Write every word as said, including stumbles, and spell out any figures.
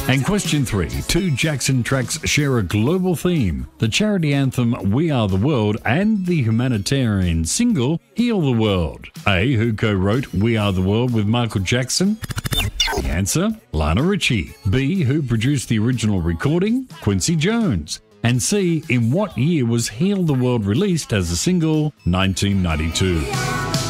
And question three, two Jackson tracks share a global theme. The charity anthem We Are the World and the humanitarian single Heal the World. A, who co-wrote We Are the World with Michael Jackson? The answer, Lionel Richie. B, who produced the original recording? Quincy Jones. And C, in what year was Heal the World released as a single? nineteen ninety-two.